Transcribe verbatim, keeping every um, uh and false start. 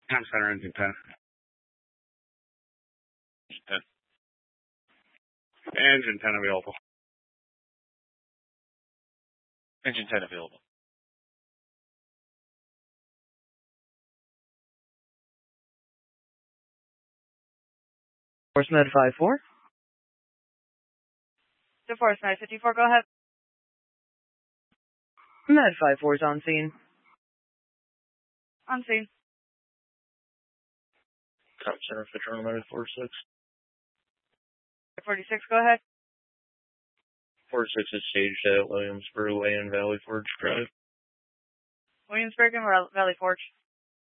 Town Center, engine ten. ten. Engine ten available. Engine ten available. Force Med five four. To Force Med fifty-four, go ahead. Med five four is on scene. On scene. Top Center, Fitron Med forty-six. forty-six, go ahead. forty-six is staged at Williamsburg Way and Valley Forge Drive. Williamsburg and Valley Forge.